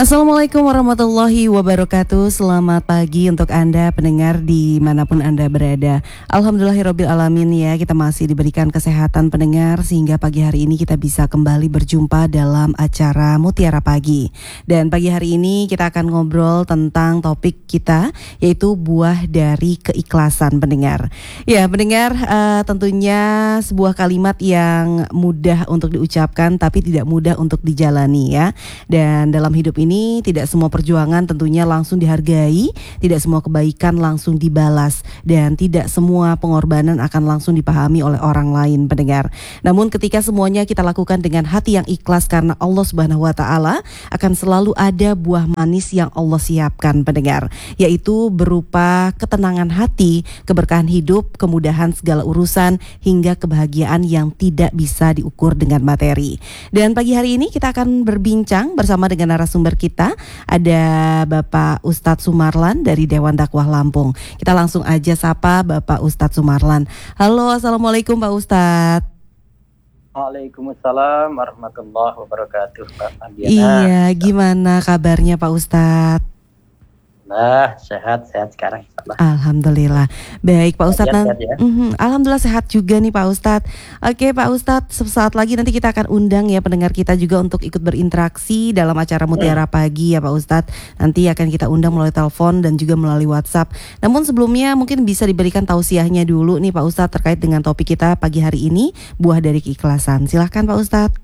Assalamualaikum warahmatullahi wabarakatuh. Selamat pagi untuk Anda pendengar dimanapun Anda berada. Alhamdulillahirrabbilalamin ya, kita masih diberikan kesehatan pendengar sehingga pagi hari ini kita bisa kembali berjumpa dalam acara Mutiara Pagi. Dan pagi hari ini kita akan ngobrol tentang topik kita, yaitu buah dari keikhlasan pendengar. Ya pendengar, tentunya sebuah kalimat yang mudah untuk diucapkan tapi tidak mudah untuk dijalani ya. Dan dalam hidup ini tidak semua perjuangan tentunya langsung dihargai, tidak semua kebaikan langsung dibalas, dan tidak semua pengorbanan akan langsung dipahami oleh orang lain pendengar. Namun ketika semuanya kita lakukan dengan hati yang ikhlas karena Allah Subhanahu wa taala, akan selalu ada buah manis yang Allah siapkan pendengar, yaitu berupa ketenangan hati, keberkahan hidup, kemudahan segala urusan, hingga kebahagiaan yang tidak bisa diukur dengan materi. Dan pagi hari ini kita akan berbincang bersama dengan narasumber kita, ada Bapak Ustadz Sumarlan dari Dewan Dakwah Lampung. Kita langsung aja sapa Bapak Ustadz Sumarlan. Halo, assalamualaikum Pak Ustadz. Waalaikumsalam warahmatullahi wabarakatuh, Mbak Adiana. Iya, gimana kabarnya Pak Ustadz? Nah, sehat sekarang. Alhamdulillah. Baik Pak Ustadz. Ya. Alhamdulillah sehat juga nih Pak Ustadz. Oke Pak Ustadz, sesaat lagi nanti kita akan undang ya pendengar kita juga untuk ikut berinteraksi dalam acara Mutiara Pagi ya Pak Ustadz. Nanti akan kita undang melalui telepon dan juga melalui WhatsApp. Namun sebelumnya mungkin bisa diberikan tausiahnya dulu nih Pak Ustadz terkait dengan topik kita pagi hari ini, buah dari keikhlasan. Silahkan Pak Ustadz.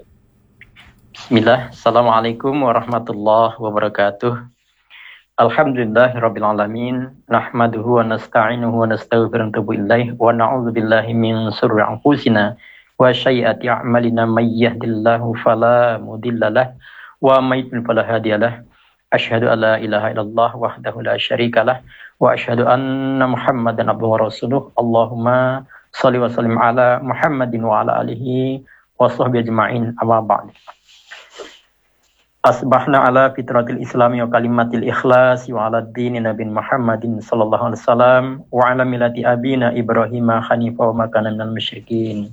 Bismillah, Assalamualaikum warahmatullahi wabarakatuh. Alhamdulillahirabbil alamin, nahmaduhu wa nasta'inuhu wa nastaghfiruh wa natubu ilaih wa na'udzu billahi min shururi anfusina wa sayyiati a'malina may yahdihillahu fala mudhillalah wa may yudlil fala hadiyalah. Asyhadu an la ilaha illallah wahdahu la syarikalah wa asyhadu anna Muhammadan abduhu wa rasuluh. Allahumma shalli wa sallim ala Muhammadin wa ala alihi wa sahbihi ajma'in, amma ba'd. Asbahna ala fitratil islami wa kalimatil ikhlas wa ala dini Nabi Muhammadin sallallahu alaihi wasallam wa ala milati abina Ibrahim hanifah wa makana minal musyrikin.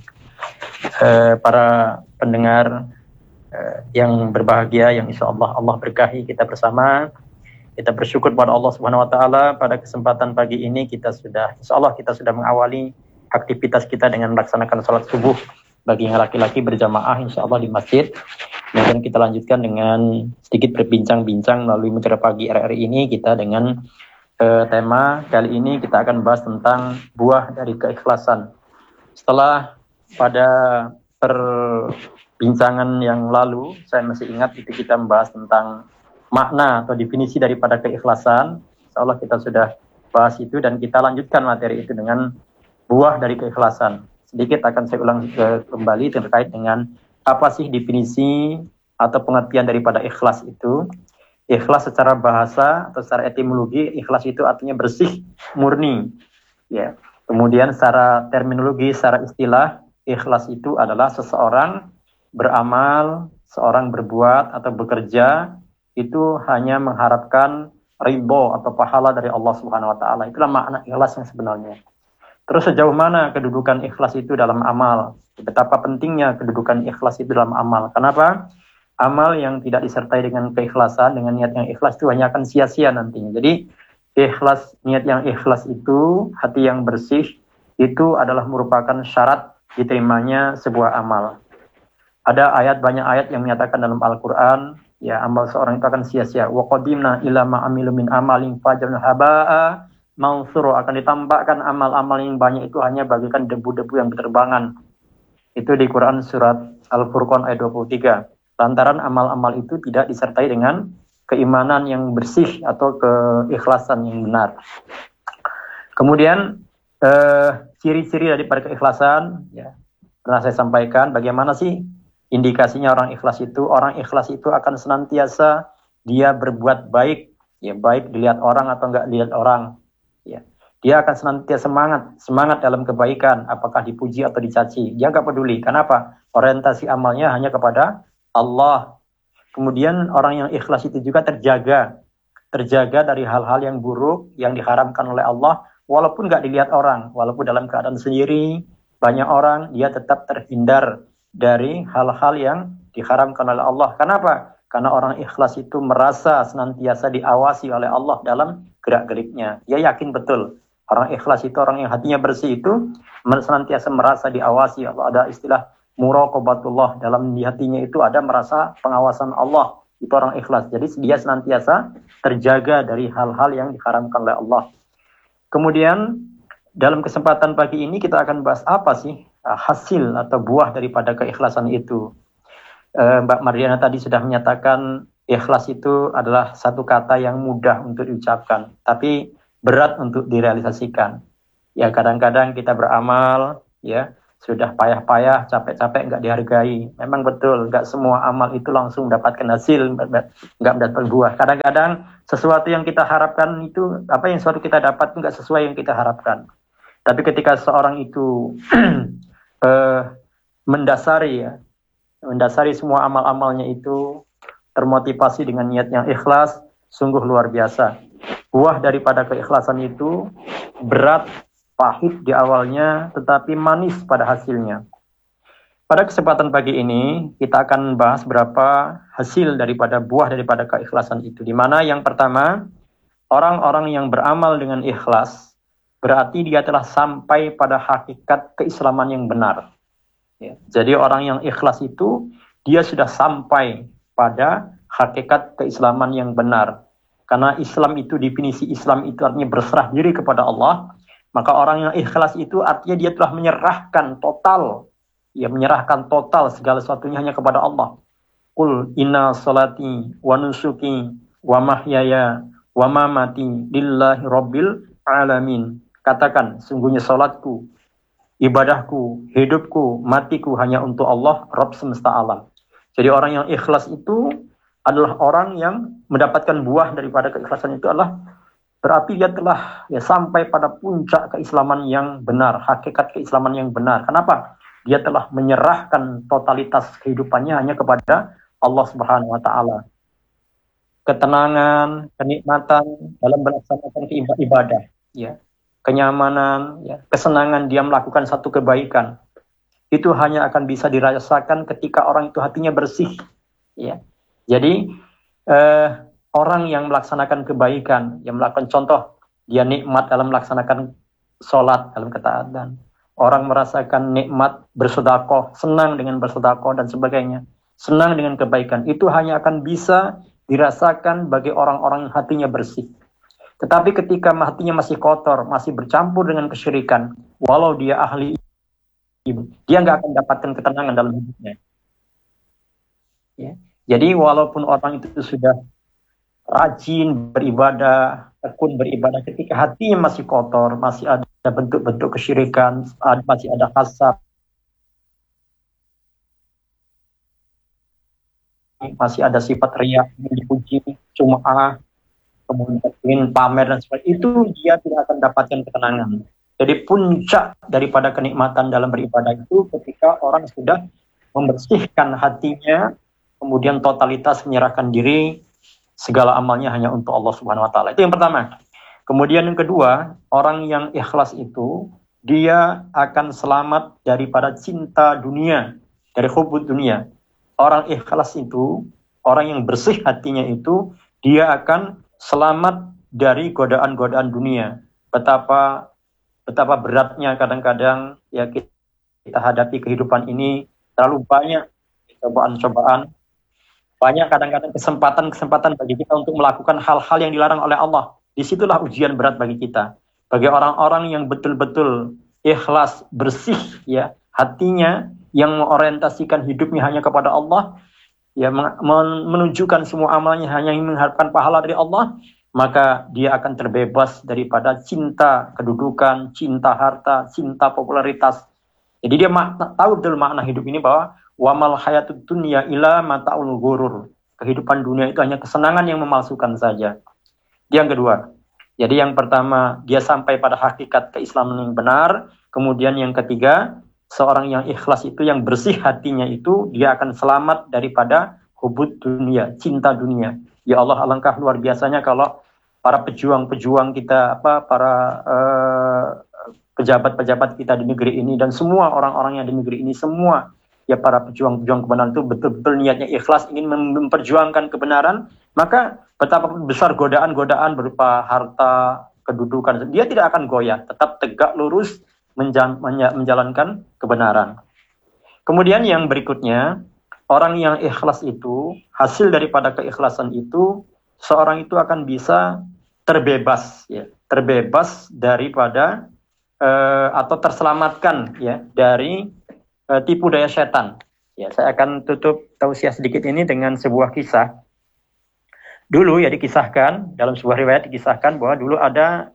Para pendengar yang berbahagia, yang insyaallah Allah berkahi kita bersama. Kita bersyukur pada Allah Subhanahu wa taala pada kesempatan pagi ini insyaallah kita sudah mengawali aktivitas kita dengan melaksanakan salat subuh bagi yang laki-laki berjamaah insyaallah di masjid. Kemudian kita lanjutkan dengan sedikit berbincang-bincang melalui Mutiara Pagi RRI ini, kita dengan tema kali ini kita akan bahas tentang buah dari keikhlasan. Setelah pada perbincangan yang lalu, saya masih ingat itu kita membahas tentang makna atau definisi daripada keikhlasan. Insyaallah kita sudah bahas itu dan kita lanjutkan materi itu dengan buah dari keikhlasan. Sedikit akan saya ulang kembali terkait dengan apa sih definisi atau pengertian daripada ikhlas itu. Ikhlas secara bahasa atau secara etimologi, ikhlas itu artinya bersih, murni. Ya. Kemudian secara terminologi, secara istilah, ikhlas itu adalah seseorang beramal, seorang berbuat atau bekerja itu hanya mengharapkan ridho atau pahala dari Allah Subhanahu wa taala. Itulah makna ikhlas yang sebenarnya. Terus sejauh mana kedudukan ikhlas itu dalam amal? Betapa pentingnya kedudukan ikhlas itu dalam amal. Kenapa? Amal yang tidak disertai dengan keikhlasan, dengan niat yang ikhlas itu hanya akan sia-sia nantinya. Jadi ikhlas, niat yang ikhlas itu, hati yang bersih, itu adalah merupakan syarat diterimanya sebuah amal. Ada banyak ayat yang menyatakan dalam Al-Quran, ya amal seorang itu akan sia-sia. Wa qadimna ila ma amilu min amalin fajalna haba'a mansura, akan ditambahkan amal-amal yang banyak itu hanya bagikan debu-debu yang berterbangan. Itu di Quran surat Al-Furqan ayat 23. Lantaran amal-amal itu tidak disertai dengan keimanan yang bersih atau keikhlasan yang benar. Kemudian ciri-ciri daripada keikhlasan, ya pernah saya sampaikan bagaimana sih indikasinya orang ikhlas itu. Orang ikhlas itu akan senantiasa dia berbuat baik, ya baik dilihat orang atau enggak dilihat orang. Ya. Dia akan senantiasa semangat dalam kebaikan, apakah dipuji atau dicaci. Dia nggak peduli. Kenapa? Orientasi amalnya hanya kepada Allah. Kemudian orang yang ikhlas itu juga terjaga dari hal-hal yang buruk yang diharamkan oleh Allah, walaupun nggak dilihat orang, walaupun dalam keadaan sendiri, banyak orang, dia tetap terhindar dari hal-hal yang diharamkan oleh Allah. Kenapa? Karena orang ikhlas itu merasa senantiasa diawasi oleh Allah dalam gerak-geriknya. Dia yakin betul. Orang ikhlas itu orang yang hatinya bersih itu senantiasa merasa diawasi. Allah ada istilah muraqabatullah, dalam di hatinya itu ada merasa pengawasan Allah. Itu orang ikhlas. Jadi dia senantiasa terjaga dari hal-hal yang diharamkan oleh Allah. Kemudian dalam kesempatan pagi ini kita akan bahas apa sih hasil atau buah daripada keikhlasan itu. Mbak Mardiana tadi sudah menyatakan ikhlas itu adalah satu kata yang mudah untuk diucapkan, tapi berat untuk direalisasikan. Ya kadang-kadang kita beramal, ya sudah payah-payah, capek-capek nggak dihargai. Memang betul, nggak semua amal itu langsung mendapatkan hasil, nggak mendapat buah. Kadang-kadang sesuatu yang kita harapkan itu, sesuatu kita dapat nggak sesuai yang kita harapkan. Tapi ketika seorang itu mendasari semua amal-amalnya itu termotivasi dengan niat yang ikhlas, sungguh luar biasa. Buah daripada keikhlasan itu berat, pahit di awalnya, tetapi manis pada hasilnya. Pada kesempatan pagi ini, kita akan bahas berapa hasil daripada buah daripada keikhlasan itu. Di mana yang pertama, orang-orang yang beramal dengan ikhlas, berarti dia telah sampai pada hakikat keislaman yang benar. Ya. Jadi orang yang ikhlas itu, dia sudah sampai pada hakikat keislaman yang benar. Karena Islam itu, definisi Islam itu artinya berserah diri kepada Allah. Maka orang yang ikhlas itu artinya dia telah menyerahkan total. Ya, menyerahkan total segala sesuatunya hanya kepada Allah. Qul inna salati wa nusuki wa mahyaya wa mamati lillahi rabbil alamin. Katakan, sungguhnya salatku, ibadahku, hidupku, matiku hanya untuk Allah, Rabb semesta alam. Jadi orang yang ikhlas itu adalah orang yang mendapatkan buah daripada keikhlasan itu adalah berarti dia telah sampai pada puncak keislaman yang benar, hakikat keislaman yang benar. Kenapa? Dia telah menyerahkan totalitas kehidupannya hanya kepada Allah Subhanahu wa taala. Ketenangan, kenikmatan dalam melaksanakan ibadah, ya. Kenyamanan, ya, kesenangan dia melakukan satu kebaikan, itu hanya akan bisa dirasakan ketika orang itu hatinya bersih. Ya. Jadi orang yang melaksanakan kebaikan, yang melakukan contoh, dia nikmat dalam melaksanakan sholat, dalam ketaatan. Orang merasakan nikmat bersedekah, senang dengan bersedekah dan sebagainya, senang dengan kebaikan, itu hanya akan bisa dirasakan bagi orang-orang yang hatinya bersih. Tetapi ketika hatinya masih kotor, masih bercampur dengan kesyirikan, walau dia ahli ibadah, dia nggak akan dapatkan ketenangan dalam hidupnya. Ya. Jadi walaupun orang itu sudah rajin beribadah, tekun beribadah, ketika hatinya masih kotor, masih ada bentuk-bentuk kesyirikan, masih ada hasad, masih ada sifat riya, dipuji, sum'ah, kemudian ingin pamer dan sebagainya, itu dia tidak akan dapatkan ketenangan. Jadi puncak daripada kenikmatan dalam beribadah itu ketika orang sudah membersihkan hatinya, kemudian totalitas menyerahkan diri, segala amalnya hanya untuk Allah Subhanahu wa taala. Itu yang pertama. Kemudian yang kedua, orang yang ikhlas itu dia akan selamat daripada cinta dunia, dari hubud dunia. Orang ikhlas itu, orang yang bersih hatinya itu, dia akan selamat dari godaan-godaan dunia. Betapa beratnya kadang-kadang ya kita hadapi kehidupan ini, terlalu banyak cobaan-cobaan, banyak kadang-kadang kesempatan-kesempatan bagi kita untuk melakukan hal-hal yang dilarang oleh Allah. Disitulah ujian berat bagi kita. Bagi orang-orang yang betul-betul ikhlas, bersih ya hatinya, yang mengorientasikan hidupnya hanya kepada Allah, ya menunjukkan semua amalnya hanya mengharapkan pahala dari Allah, maka dia akan terbebas daripada cinta kedudukan, cinta harta, cinta popularitas. Jadi dia tahu betul makna hidup ini, bahwa wamal hayatud dunya ila mata'ul ghurur. Kehidupan dunia itu hanya kesenangan yang memalsukan saja. Yang kedua, jadi yang pertama dia sampai pada hakikat keislaman yang benar. Kemudian yang ketiga, seorang yang ikhlas itu, yang bersih hatinya itu, dia akan selamat daripada hubud dunia, cinta dunia. Ya Allah, alangkah luar biasanya kalau para pejuang-pejuang kita, para pejabat-pejabat kita di negeri ini, dan semua orang-orang yang di negeri ini, semua ya para pejuang-pejuang kebenaran itu betul-betul niatnya ikhlas ingin memperjuangkan kebenaran, maka betapa besar godaan-godaan berupa harta, kedudukan, dia tidak akan goyah, tetap tegak lurus menjalankan kebenaran. Kemudian yang berikutnya, orang yang ikhlas itu, hasil daripada keikhlasan itu, seorang itu akan bisa terbebas, ya, terbebas daripada atau terselamatkan, ya, dari tipu daya setan. Ya, saya akan tutup tausiah sedikit ini dengan sebuah kisah. Dulu ya dikisahkan, dalam sebuah riwayat dikisahkan bahwa dulu ada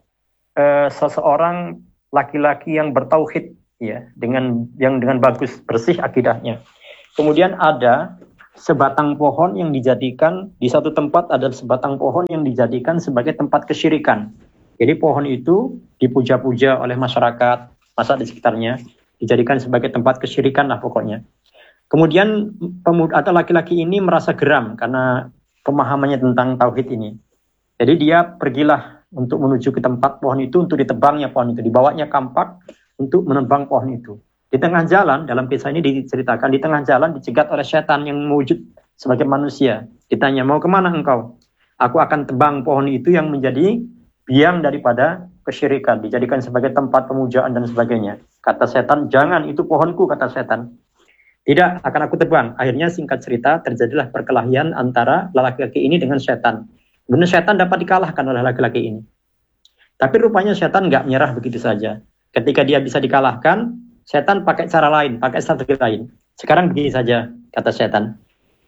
seseorang laki-laki yang bertauhid, ya, dengan bagus, bersih akidahnya. Kemudian ada sebatang pohon yang dijadikan di satu tempat, ada sebatang pohon yang dijadikan sebagai tempat kesyirikan. Jadi pohon itu dipuja-puja oleh masyarakat di sekitarnya, dijadikan sebagai tempat kesyirikan lah pokoknya. Kemudian pemuda atau laki-laki ini merasa geram karena pemahamannya tentang tauhid ini. Jadi dia pergilah untuk menuju ke tempat pohon itu untuk ditebangnya pohon itu, dibawanya kampak untuk menebang pohon itu. Di tengah jalan, dalam kisah ini diceritakan, di tengah jalan dicegat oleh setan yang mewujud sebagai manusia. Ditanya, mau kemana engkau? Aku akan tebang pohon itu yang menjadi biang daripada kesyirikan, dijadikan sebagai tempat pemujaan dan sebagainya. Kata setan, jangan, itu pohonku, kata setan. Tidak, akan aku tebang. Akhirnya singkat cerita, terjadilah perkelahian antara laki-laki ini dengan setan. Benar, setan dapat dikalahkan oleh laki-laki ini. Tapi rupanya setan nggak menyerah begitu saja. Ketika dia bisa dikalahkan, setan pakai cara lain, pakai strategi lain. Sekarang begini saja, kata setan.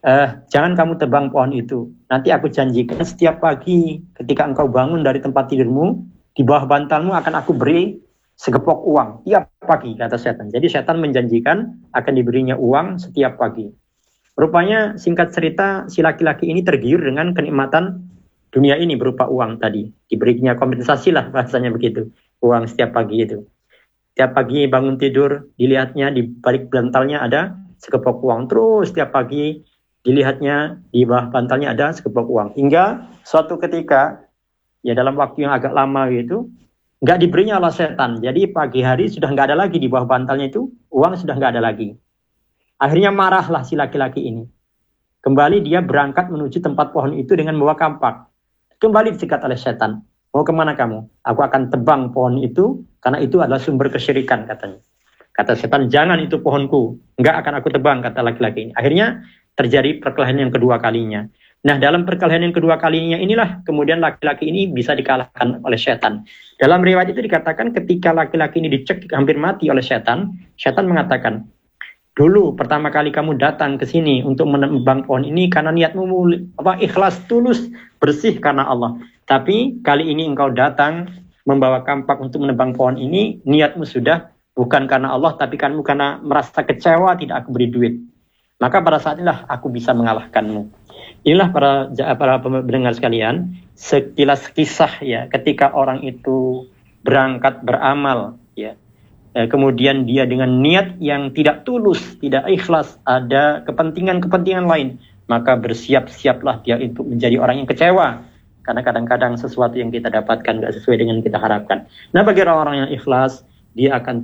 Jangan kamu tebang pohon itu. Nanti aku janjikan setiap pagi ketika engkau bangun dari tempat tidurmu, di bawah bantalmu akan aku beri segepok uang tiap pagi, kata setan. Jadi setan menjanjikan akan diberinya uang setiap pagi. Rupanya singkat cerita si laki-laki ini tergiur dengan kenikmatan dunia ini berupa uang tadi. Diberinya kompensasi lah bahasanya begitu. Uang setiap pagi itu. Setiap pagi bangun tidur, dilihatnya di balik bantalnya ada segepok uang. Terus setiap pagi dilihatnya di bawah bantalnya ada segepok uang. Hingga suatu ketika, ya dalam waktu yang agak lama gitu, nggak diberinya oleh setan. Jadi pagi hari sudah nggak ada lagi di bawah bantalnya itu, uang sudah nggak ada lagi. Akhirnya marahlah si laki-laki ini. Kembali dia berangkat menuju tempat pohon itu dengan membawa kampak. Kembali dicegat oleh setan. Mau kemana kamu? Aku akan tebang pohon itu, karena itu adalah sumber kesyirikan, katanya. Kata setan, jangan, itu pohonku. Enggak akan aku tebang, kata laki-laki ini. Akhirnya terjadi perkelahian yang kedua kalinya. Nah, dalam perkelahian yang kedua kalinya inilah kemudian laki-laki ini bisa dikalahkan oleh setan. Dalam riwayat itu dikatakan ketika laki-laki ini dicekik hampir mati oleh setan, setan mengatakan, dulu pertama kali kamu datang ke sini untuk menebang pohon ini karena niatmu ikhlas, tulus, bersih karena Allah. Tapi kali ini engkau datang membawa kampak untuk menebang pohon ini, niatmu sudah bukan karena Allah, tapi kamu karena merasa kecewa tidak aku beri duit. Maka pada saat inilah aku bisa mengalahkanmu. Inilah para pendengar sekalian, sekilas kisah ya, ketika orang itu berangkat beramal ya, kemudian dia dengan niat yang tidak tulus, tidak ikhlas, ada kepentingan-kepentingan lain, maka bersiap-siaplah dia untuk menjadi orang yang kecewa. Karena kadang-kadang sesuatu yang kita dapatkan nggak sesuai dengan yang kita harapkan. Nah, bagi orang-orang yang ikhlas, dia akan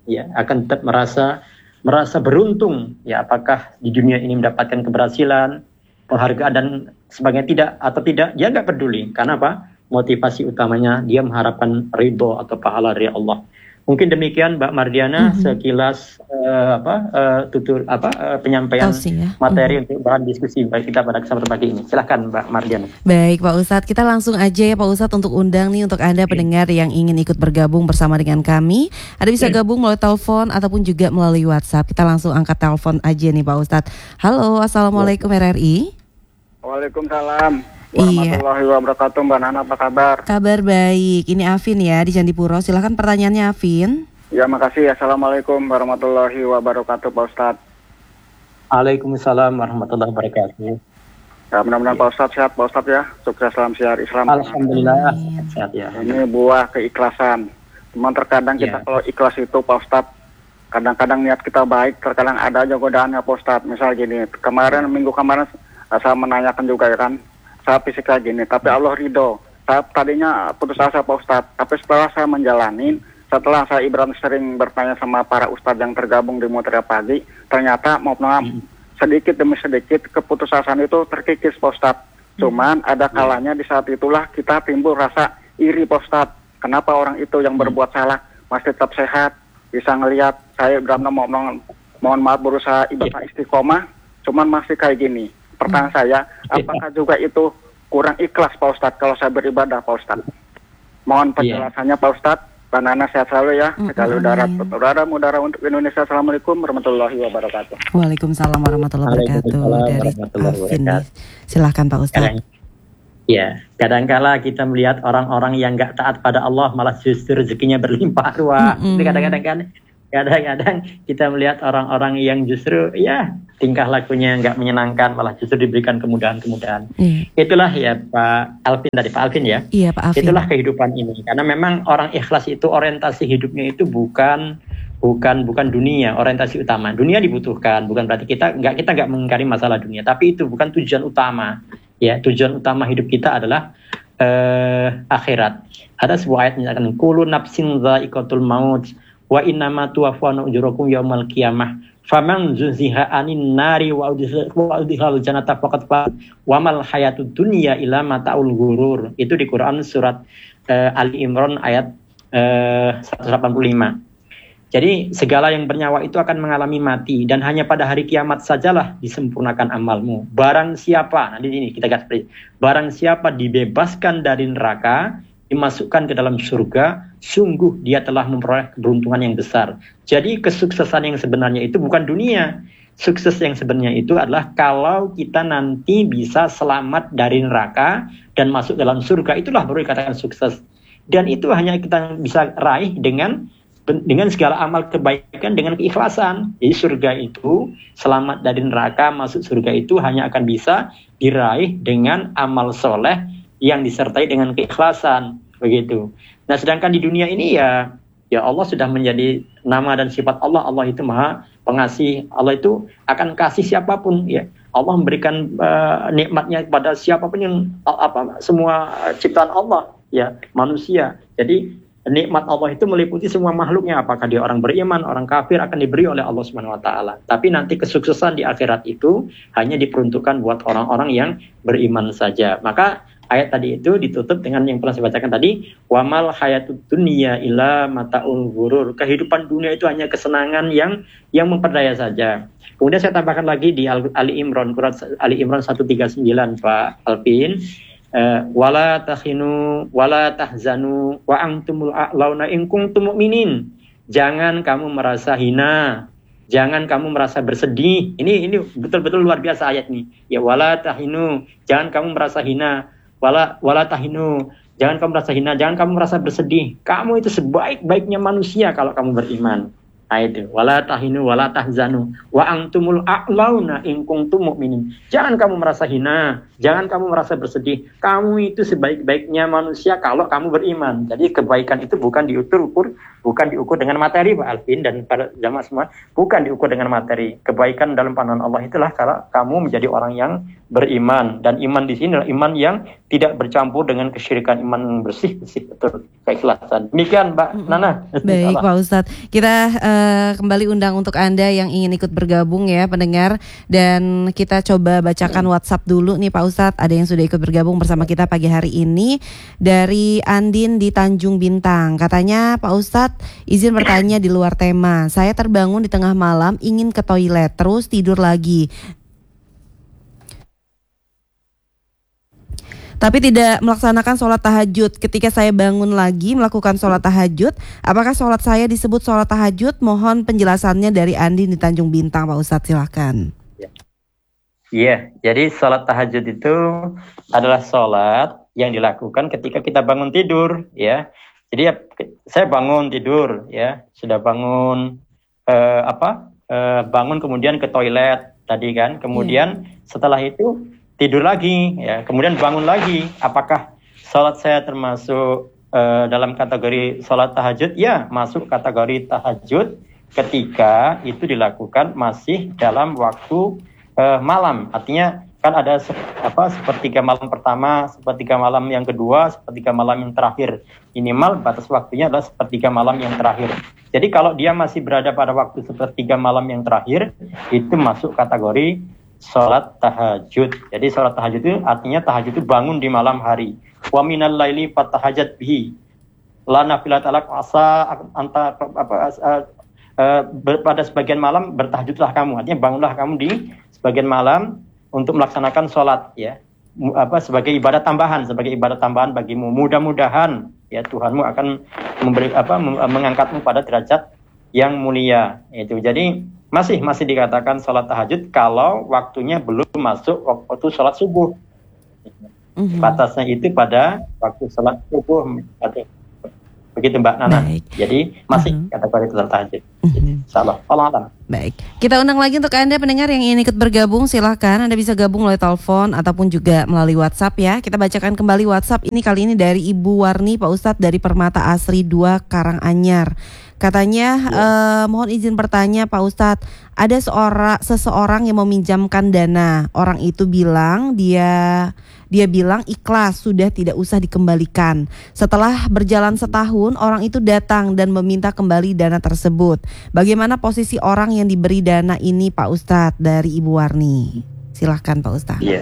tetap merasa beruntung ya, apakah di dunia ini mendapatkan keberhasilan, penghargaan dan sebagainya, tidak, dia nggak peduli. Karena apa? Motivasi utamanya dia mengharapkan ridho atau pahala dari Allah. Mungkin demikian Mbak Mardiana sekilas penyampaian materi untuk bahan diskusi baik kita pada kesempatan pagi ini. Silakan Mbak Mardiana. Baik Pak Ustadz, kita langsung aja ya Pak Ustadz untuk undang nih untuk Anda pendengar yang ingin ikut bergabung bersama dengan kami. Ada bisa gabung melalui telepon ataupun juga melalui WhatsApp. Kita langsung angkat telepon aja nih Pak Ustadz. Halo, Assalamualaikum RRI. Waalaikumsalam warahmatullahi wabarakatuh. Mbak Nana, apa kabar? Kabar baik. Ini Afin ya di Candipuro. Silahkan pertanyaannya Afin. Ya, makasih. Assalamualaikum warahmatullahi wabarakatuh Pak Ustadz. Waalaikumsalam warahmatullahi wabarakatuh. Ya, mudah-mudahan Pak Ustadz sehat Pak Ustadz ya. Sukses salam siar Islam. Alhamdulillah sehat ya. Ini buah keikhlasan. Cuman terkadang kita kalau ikhlas itu Pak Ustadz, kadang-kadang niat kita baik, terkadang ada aja godaannya Pak Ustadz. Misal gini, minggu kemarin saya menanyakan juga ya kan, saya fisiknya gini, tapi Allah ridho. Saya tadinya putus asa Pak Ustadz, tapi setelah saya menjalani, setelah saya ibarat sering bertanya sama para ustadz yang tergabung di Mutiara Pagi, ternyata sedikit demi sedikit keputusasaan itu terkikis Pak Ustadz. Cuman ada kalanya di saat itulah kita timbul rasa iri Pak Ustadz. Kenapa orang itu yang berbuat salah masih tetap sehat, bisa ngelihat saya benar-benar mohon maaf berusaha ibadah istiqomah, cuman masih kayak gini. Pertanyaan saya, apakah juga itu kurang ikhlas Pak Ustadz kalau saya beribadah Pak Ustadz? Mohon penjelasannya Pak Ustadz. Pak Nana sehat selalu ya. Sekali udara untuk Indonesia. Assalamualaikum warahmatullahi wabarakatuh. Waalaikumsalam warahmatullahi wabarakatuh. Dari Alvin. Silahkan Pak Ustadz. Ya, kadangkala kita melihat orang-orang yang nggak taat pada Allah malah justru rezekinya berlimpah ruah. Kadang-kadang kan, kadang-kadang kita melihat orang-orang yang justru ya tingkah lakunya nggak menyenangkan malah justru diberikan kemudahan-kemudahan. Itulah ya Pak Alvin tadi, Pak Alvin ya. Iya Pak Alvin. Itulah kehidupan ini. Karena memang orang ikhlas itu orientasi hidupnya itu bukan dunia, orientasi utama. Dunia dibutuhkan, bukan berarti kita nggak mengingkari masalah dunia, tapi itu bukan tujuan utama. Ya, tujuan utama hidup kita adalah akhirat. Ada sebuah ayat yang menyatakan kullu nafsin dha'iqatul maut wa innama tuwaffawna ujurakum yaumal qiyamah faman zuziha anin nari wa udkhilal jannata faqad faz wa mal hayatud dunya illa mataul ghurur. Itu di Quran surat Ali Imran ayat 185. Jadi segala yang bernyawa itu akan mengalami mati dan hanya pada hari kiamat sajalah disempurnakan amalmu. Barang siapa, nanti ini kita garis, barang siapa dibebaskan dari neraka, dimasukkan ke dalam surga, sungguh dia telah memperoleh keberuntungan yang besar. Jadi kesuksesan yang sebenarnya itu bukan dunia. Sukses yang sebenarnya itu adalah kalau kita nanti bisa selamat dari neraka dan masuk dalam surga, itulah baru dikatakan sukses. Dan itu hanya kita bisa raih dengan segala amal kebaikan, dengan keikhlasan. Jadi surga itu, selamat dari neraka, masuk surga itu hanya akan bisa diraih dengan amal soleh yang disertai dengan keikhlasan, begitu. Nah, sedangkan di dunia ini ya Allah sudah menjadi nama dan sifat Allah. Allah itu Maha Pengasih. Allah itu akan kasih siapapun ya. Allah memberikan nikmatnya kepada siapapun yang semua ciptaan Allah ya, manusia. Jadi nikmat Allah itu meliputi semua makhluknya, apakah dia orang beriman, orang kafir, akan diberi oleh Allah Subhanahu wa taala. Tapi nanti kesuksesan di akhirat itu hanya diperuntukkan buat orang-orang yang beriman saja. Maka ayat tadi itu ditutup dengan yang pernah saya bacakan tadi, wamal hayatud dunya illa mataul ghurur. Kehidupan dunia itu hanya kesenangan yang memperdaya saja. Kemudian saya tambahkan lagi di Ali Imran, Quran Ali Imran 139 Pak Alvin. Wala tahinu wala tahzanu wa antumul a'launa in kuntum mu'minin. Jangan kamu merasa hina, jangan kamu merasa bersedih. Ini betul-betul luar biasa ayat ini. Ya wala tahinu, jangan kamu merasa hina. Wala tahinu, jangan kamu merasa hina, jangan kamu merasa bersedih. Kamu itu sebaik-baiknya manusia kalau kamu beriman. Nah itu, wala tahinu wala tahzanu wa antumul a'launa in kuntum mu'minin. Jangan kamu merasa hina, jangan kamu merasa bersedih. Kamu itu sebaik-baiknya manusia kalau kamu beriman. Jadi kebaikan itu bukan diukur dengan materi Pak Alvin dan para jamaah semua, bukan diukur dengan materi. Kebaikan dalam pandangan Allah itulah kalau kamu menjadi orang yang beriman, dan iman di sini adalah iman yang tidak bercampur dengan kesyirikan, iman bersih betul, keikhlasan. Demikian Mbak Nana. Baik Pak Ustadz, kita kembali undang untuk Anda yang ingin ikut bergabung ya pendengar, dan kita coba bacakan WhatsApp dulu nih Pak Ustadz. Ada yang sudah ikut bergabung bersama kita pagi hari ini dari Andin di Tanjung Bintang. Katanya, Pak Ustadz, izin bertanya di luar tema. Saya terbangun di tengah malam ingin ke toilet terus tidur lagi, tapi tidak melaksanakan sholat tahajud. Ketika saya bangun lagi melakukan sholat tahajud, apakah sholat saya disebut sholat tahajud? Mohon penjelasannya dari Andi di Tanjung Bintang, Pak Ustadz, silakan. Iya, jadi sholat tahajud itu adalah sholat yang dilakukan ketika kita bangun tidur, ya. Jadi saya bangun tidur, ya, sudah bangun bangun kemudian ke toilet tadi kan, kemudian setelah itu tidur lagi, ya, kemudian bangun lagi. Apakah sholat saya termasuk dalam kategori sholat tahajud? Ya, masuk kategori tahajud ketika itu dilakukan masih dalam waktu malam. Artinya kan ada sepertiga malam pertama, sepertiga malam yang kedua, sepertiga malam yang terakhir. Minimal batas waktunya adalah sepertiga malam yang terakhir. Jadi kalau dia masih berada pada waktu sepertiga malam yang terakhir, itu masuk kategori sholat tahajud. Jadi sholat tahajud itu artinya tahajud itu bangun di malam hari. Wa minal laili fatahajat bihi. La nafilat alak asa pada sebagian malam bertahajudlah kamu. Artinya bangunlah kamu di sebagian malam untuk melaksanakan sholat, ya, sebagai ibadah tambahan bagimu. Mudah-mudahan ya Tuhanmu akan mengangkatmu pada derajat yang mulia. Itu jadi masih dikatakan sholat tahajud kalau waktunya belum masuk waktu sholat subuh. Batasnya itu pada waktu sholat subuh. Begitu Mbak Nana. Baik. Jadi masih kategori sholat tahajud. Insyaallah. Allah. Baik. Kita undang lagi untuk Anda pendengar yang ingin ikut bergabung, silahkan Anda bisa gabung melalui telepon ataupun juga melalui WhatsApp ya. Kita bacakan kembali WhatsApp ini kali ini dari Ibu Warni Pak Ustadz dari Permata Asri 2 Karanganyar. Katanya mohon izin bertanya Pak Ustadz, ada seseorang yang meminjamkan dana. Orang itu bilang dia bilang ikhlas, sudah tidak usah dikembalikan. Setelah berjalan setahun, orang itu datang dan meminta kembali dana tersebut. Bagaimana posisi orang yang diberi dana ini Pak Ustadz dari Ibu Warni? Silahkan Pak Ustadz. Iya.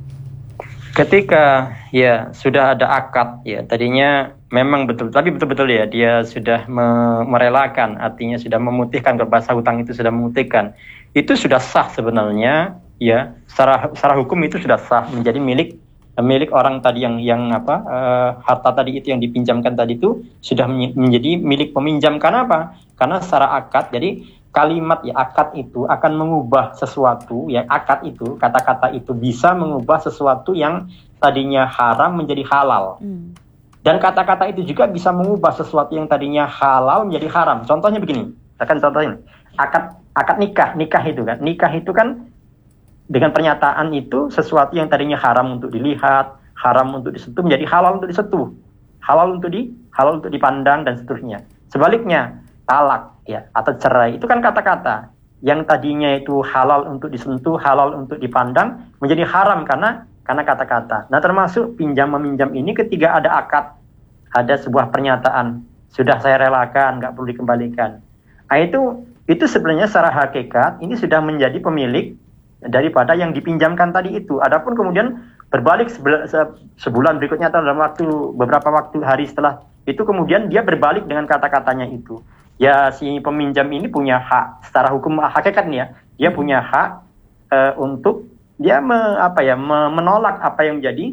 Ketika ya sudah ada akad ya, tadinya memang betul-betul ya dia sudah merelakan, artinya sudah memutihkan, kalau bahasa hutang itu sudah memutihkan. Itu sudah sah sebenarnya ya, secara hukum itu sudah sah menjadi milik orang tadi yang harta tadi itu yang dipinjamkan tadi itu sudah menjadi milik peminjam. Karena apa? Karena secara akad, jadi kalimat ya akad itu akan mengubah sesuatu ya, akad itu, kata-kata itu bisa mengubah sesuatu yang tadinya haram menjadi halal. Dan kata-kata itu juga bisa mengubah sesuatu yang tadinya halal menjadi haram. Contohnya begini, akan contohin akad nikah itu kan dengan pernyataan itu sesuatu yang tadinya haram untuk dilihat, haram untuk disentuh menjadi halal untuk disentuh, halal untuk dipandang dan seterusnya. Sebaliknya talak ya atau cerai itu kan kata-kata yang tadinya itu halal untuk disentuh, halal untuk dipandang menjadi haram karena kata-kata. Nah, termasuk pinjam meminjam ini ketika ada akad, ada sebuah pernyataan, sudah saya relakan, nggak perlu dikembalikan. Nah, itu sebenarnya secara hakikat ini sudah menjadi pemilik daripada yang dipinjamkan tadi itu. Adapun kemudian berbalik sebulan berikutnya atau dalam beberapa hari setelah itu kemudian dia berbalik dengan kata-katanya itu. Ya si peminjam ini punya hak secara hukum hakikat nih ya, dia punya hak untuk dia menolak apa yang jadi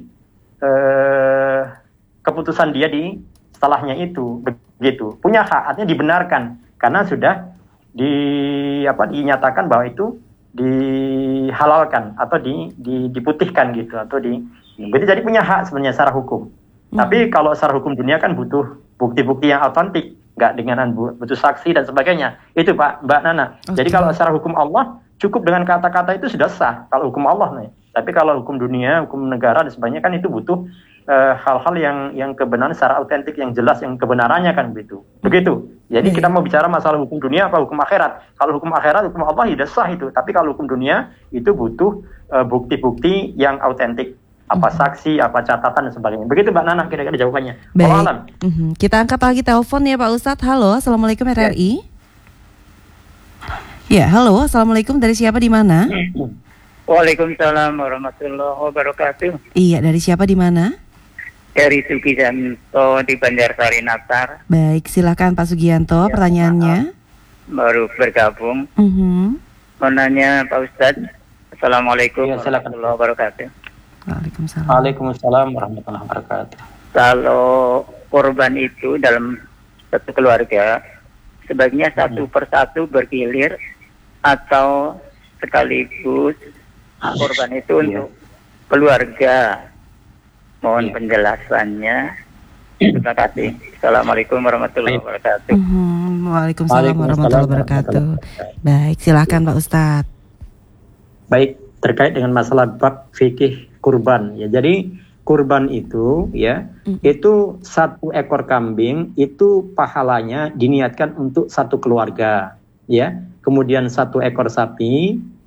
keputusan dia di setelahnya itu, begitu. Punya hak, artinya dibenarkan karena sudah dinyatakan bahwa itu dihalalkan atau diputihkan gitu atau berarti jadi punya hak sebenarnya secara hukum. Tapi kalau secara hukum dunia kan butuh bukti-bukti yang autentik, nggak dengan butuh saksi dan sebagainya. Itu Mbak Nana. Jadi kalau secara hukum Allah cukup dengan kata-kata itu sudah sah kalau hukum Allah nih. Tapi kalau hukum dunia, hukum negara dan sebagainya kan itu butuh hal-hal yang kebenaran secara autentik, yang jelas, yang kebenarannya kan begitu. Jadi kita mau bicara masalah hukum dunia apa hukum akhirat. Kalau hukum akhirat, hukum Allah sudah sah itu. Tapi kalau hukum dunia itu butuh bukti-bukti yang autentik. Apa saksi, apa catatan dan sebagainya. Begitu Mbak Nana kira-kira jawabannya. Baik. Kita angkat lagi telepon ya Pak Ustadz. Halo, Assalamualaikum RRI. Ya, halo, Assalamualaikum, dari siapa di mana? Waalaikumsalam warahmatullahi wabarakatuh. Iya, dari siapa di mana? Dari Sugianto di Banjarsari Natar. Baik, silakan Pak Sugianto, pertanyaannya. Baru bergabung. Mau nanya Pak Ustadz. Assalamualaikum warahmatullahi wabarakatuh. Waalaikumsalam warahmatullahi wabarakatuh. Kalau korban itu dalam satu keluarga, sebaiknya satu persatu bergilir atau sekaligus korban itu untuk keluarga. Mohon penjelasannya. Terima kasih. Assalamualaikum warahmatullahi wabarakatuh. Waalaikumsalam warahmatullahi wabarakatuh. Baik, silakan Pak Ustadz. Baik, terkait dengan masalah bab fikih kurban ya. Jadi kurban itu ya, itu satu ekor kambing itu pahalanya diniatkan untuk satu keluarga ya. Kemudian satu ekor sapi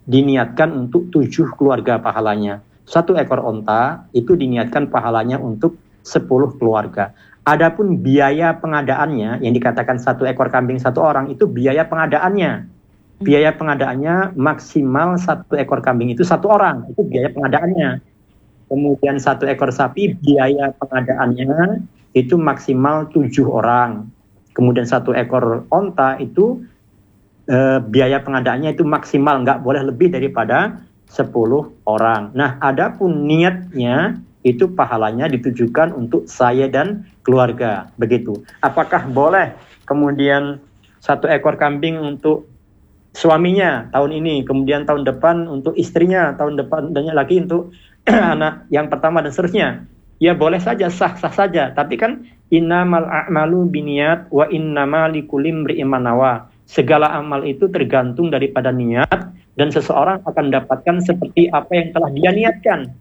diniatkan untuk 7 keluarga pahalanya. 1 ekor onta itu diniatkan pahalanya untuk 10 keluarga. Adapun biaya pengadaannya yang dikatakan 1 ekor kambing 1 orang itu biaya pengadaannya. Biaya pengadaannya maksimal 1 ekor kambing itu 1 orang, itu biaya pengadaannya. Kemudian 1 ekor sapi biaya pengadaannya itu maksimal 7 orang. Kemudian 1 ekor onta itu biaya pengadaannya itu maksimal, nggak boleh lebih daripada 10 orang. Nah, adapun niatnya itu pahalanya ditujukan untuk saya dan keluarga. Begitu. Apakah boleh kemudian 1 ekor kambing untuk suaminya tahun ini, kemudian tahun depan untuk istrinya, tahun depan dan lagi untuk anak yang pertama dan seterusnya? Ya boleh saja, sah-sah saja. Tapi kan innamal a'malu biniyat wa innama likulli imri'in ma nawa. Segala amal itu tergantung daripada niat dan seseorang akan mendapatkan seperti apa yang telah dia niatkan.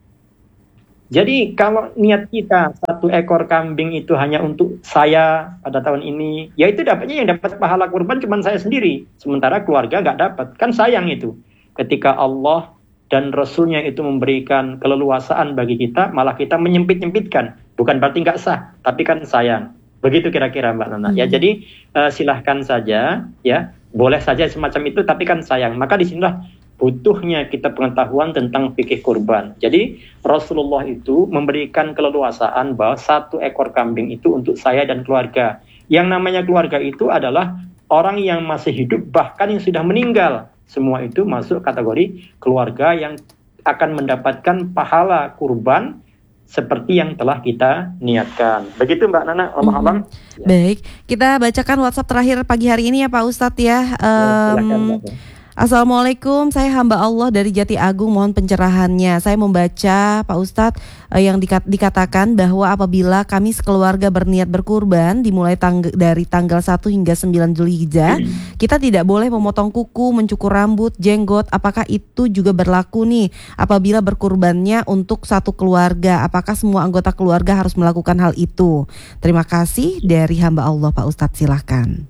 Jadi kalau niat kita 1 ekor kambing itu hanya untuk saya pada tahun ini, ya itu dapatnya yang dapat pahala kurban cuma saya sendiri. Sementara keluarga nggak dapat. Kan sayang itu. Ketika Allah dan Rasulnya itu memberikan keleluasaan bagi kita, malah kita menyempit-nyempitkan. Bukan berarti nggak sah, tapi kan sayang. Begitu kira-kira Mbak Nana. Ya, jadi silahkan saja, ya boleh saja semacam itu, tapi kan sayang. Maka disinilah butuhnya kita pengetahuan tentang fikih kurban. Jadi Rasulullah itu memberikan keleluasaan bahwa 1 ekor kambing itu untuk saya dan keluarga. Yang namanya keluarga itu adalah orang yang masih hidup, bahkan yang sudah meninggal. Semua itu masuk kategori keluarga yang akan mendapatkan pahala kurban seperti yang telah kita niatkan. Begitu Mbak Nana, Allah. Ya. Baik, kita bacakan WhatsApp terakhir pagi hari ini ya Pak Ustadz ya. Silakan, Mbak. Assalamualaikum, saya hamba Allah dari Jati Agung, mohon pencerahannya. Saya membaca Pak Ustadz yang dikatakan bahwa apabila kami sekeluarga berniat berkurban dimulai dari tanggal 1 hingga 9 Zulhijjah, kita tidak boleh memotong kuku, mencukur rambut, jenggot. Apakah itu juga berlaku nih apabila berkurbannya untuk 1 keluarga? Apakah semua anggota keluarga harus melakukan hal itu? Terima kasih dari hamba Allah Pak Ustadz, silahkan.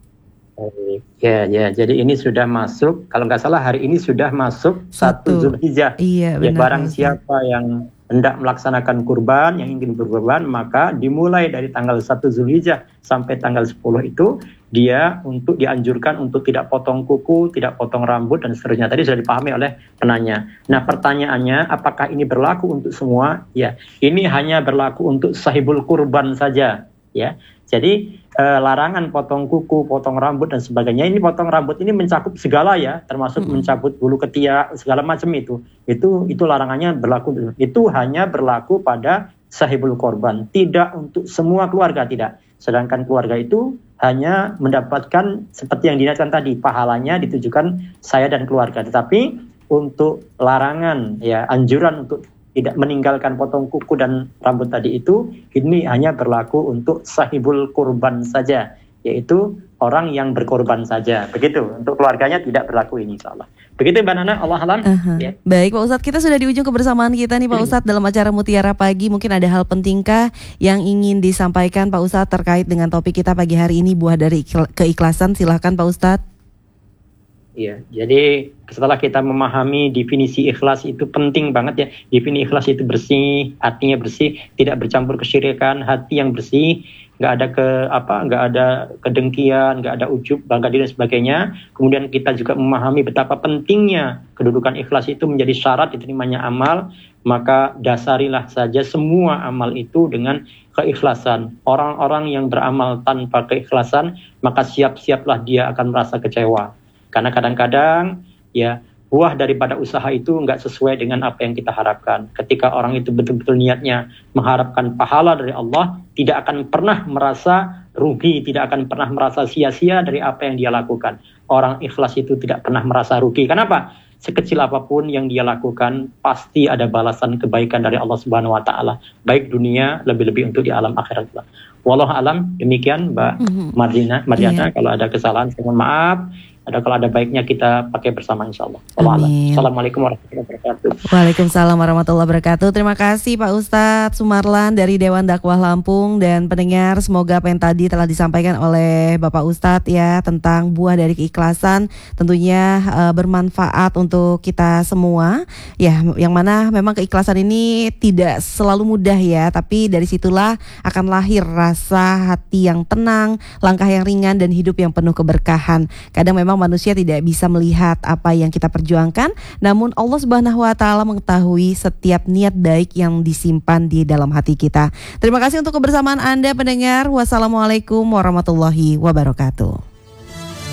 Ya, jadi ini sudah masuk, kalau nggak salah hari ini sudah masuk 1 Zulhijjah. Iya, benar. Ya, barang siapa yang hendak melaksanakan kurban, yang ingin berkurban, maka dimulai dari tanggal 1 Zulhijjah sampai tanggal 10 itu, dia untuk dianjurkan untuk tidak potong kuku, tidak potong rambut, dan seterusnya. Tadi sudah dipahami oleh penanya. Nah, pertanyaannya, apakah ini berlaku untuk semua? Ya, ini hanya berlaku untuk sahibul kurban saja. Ya, jadi larangan potong kuku, potong rambut dan sebagainya. Ini potong rambut ini mencakup segala ya, termasuk mencabut bulu ketiak, segala macam itu. Itu larangannya berlaku. Itu hanya berlaku pada sahibul korban, tidak untuk semua keluarga, tidak. Sedangkan keluarga itu hanya mendapatkan seperti yang diniatkan tadi, pahalanya ditujukan saya dan keluarga. Tetapi untuk larangan ya, anjuran untuk tidak meninggalkan potong kuku dan rambut tadi itu, ini hanya berlaku untuk sahibul kurban saja, yaitu orang yang berkorban saja. Begitu, untuk keluarganya tidak berlaku ini insya Allah. Begitu Mbak Nana, Allah alam. Ya. Baik Pak Ustadz, kita sudah di ujung kebersamaan kita nih Pak Ustadz dalam acara Mutiara Pagi. Mungkin ada hal pentingkah yang ingin disampaikan Pak Ustadz terkait dengan topik kita pagi hari ini, buah dari keikhlasan? Silahkan Pak Ustadz. Iya, jadi setelah kita memahami definisi ikhlas itu penting banget ya. Definisi ikhlas itu bersih, hatinya bersih, tidak bercampur kesyirikan, hati yang bersih, nggak ada kedengkian, nggak ada ujub, bangga diri dan sebagainya. Kemudian kita juga memahami betapa pentingnya kedudukan ikhlas itu menjadi syarat diterimanya amal. Maka dasarilah saja semua amal itu dengan keikhlasan. Orang-orang yang beramal tanpa keikhlasan, maka siap-siaplah dia akan merasa kecewa. Karena kadang-kadang ya buah daripada usaha itu nggak sesuai dengan apa yang kita harapkan. Ketika orang itu betul-betul niatnya mengharapkan pahala dari Allah, tidak akan pernah merasa rugi, tidak akan pernah merasa sia-sia dari apa yang dia lakukan. Orang ikhlas itu tidak pernah merasa rugi. Kenapa? Sekecil apapun yang dia lakukan, pasti ada balasan kebaikan dari Allah Subhanahu wa Ta'ala. Baik dunia, lebih-lebih untuk di alam akhirat. Wallahu alam, demikian Mbak Mardiana. Kalau ada kesalahan, saya mohon maaf. kalau ada baiknya kita pakai bersama insya Allah. Amin. Assalamualaikum warahmatullahi wabarakatuh. Waalaikumsalam warahmatullahi wabarakatuh. Terima kasih Pak Ustadz Sumarlan dari Dewan Dakwah Lampung. Dan pendengar, semoga apa yang tadi telah disampaikan oleh Bapak Ustadz ya tentang buah dari keikhlasan tentunya bermanfaat untuk kita semua ya, yang mana memang keikhlasan ini tidak selalu mudah ya, tapi dari situlah akan lahir rasa hati yang tenang, langkah yang ringan, dan hidup yang penuh keberkahan. Kadang memang manusia tidak bisa melihat apa yang kita perjuangkan, namun Allah Subhanahu wa taala mengetahui setiap niat baik yang disimpan di dalam hati kita. Terima kasih untuk kebersamaan Anda pendengar. Wassalamualaikum warahmatullahi wabarakatuh.